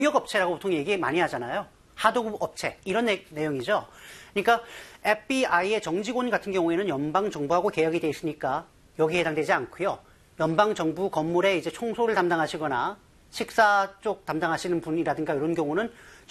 협력업체라고 보통 얘기 많이 하잖아요. 하도급 업체 이런 내용이죠. 그러니까 FBI의 정직원 같은 경우에는 연방정부하고 계약이 돼 있으니까 여기에 해당되지 않고요. 연방정부 건물에 이제 청소를 담당하시거나 식사 쪽 담당하시는 분이라든가 이런 경우는